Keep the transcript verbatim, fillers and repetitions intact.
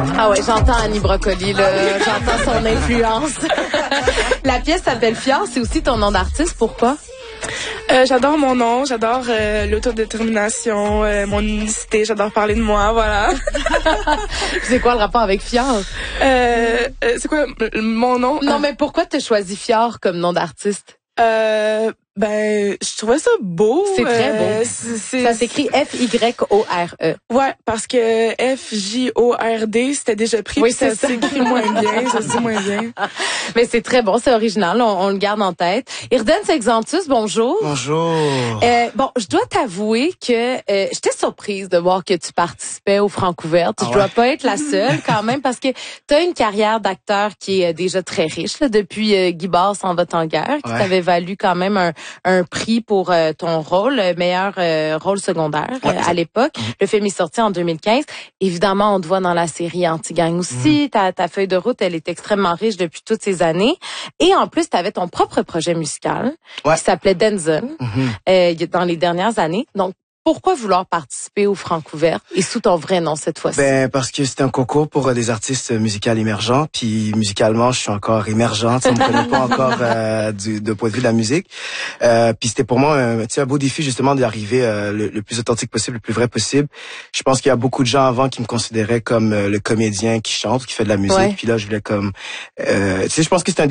Ah ouais, j'entends Annie Brocoli, là. J'entends son influence. La pièce s'appelle Fier, c'est aussi ton nom d'artiste. Pourquoi? Euh, j'adore mon nom, j'adore euh, l'autodétermination, euh, mon unicité, j'adore parler de moi, voilà. C'est quoi le rapport avec Fier? Euh, euh, c'est quoi m- mon nom? Non, mais pourquoi t'as choisi Fier comme nom d'artiste? Euh, ben, je trouvais ça beau. C'est très beau. Euh, c'est, c'est, Ça s'écrit F Y O R E. Ouais, parce que F J O R D, c'était déjà pris, Oui, puis ça, c'est ça. s'écrit moins bien, ça se dit moins bien. Mais c'est très bon, c'est original, on, on le garde en tête. Irden Sexantus, bonjour. Bonjour. Euh, bon, je dois t'avouer que euh, j'étais surprise de voir que tu participais au Francouverte. Ah Je dois ouais? pas être la seule quand même parce que tu as une carrière d'acteur qui est euh, déjà très riche là, depuis euh, Guy Barre s'en va en guerre, qui Ouais. t'avait valu quand même un, un prix pour euh, ton rôle, euh, meilleur euh, rôle secondaire euh, Ouais, à l'époque. Le film est sorti en deux mille quinze. Évidemment, on te voit dans la série Anti-Gang aussi. Ta, ta feuille de route, elle est extrêmement riche depuis toutes ces années. Et en plus, tu avais ton propre projet musical Ouais. qui s'appelait Denzel Mhm. euh, dans les dernières années. Donc, pourquoi vouloir participer au Francouverte et sous ton vrai nom cette fois-ci? Ben parce que c'était un concours pour euh, des artistes musicaux émergents, puis musicalement je suis encore émergent, on me connaît pas encore euh, du de point de vue de la musique. Euh, puis c'était pour moi un, tu sais, un beau défi justement d'arriver euh, le, le plus authentique possible, le plus vrai possible. Je pense qu'il y a beaucoup de gens avant qui me considéraient comme euh, le comédien qui chante, qui fait de la musique. Ouais. Puis là je voulais comme, euh, tu sais, je pense que c'est un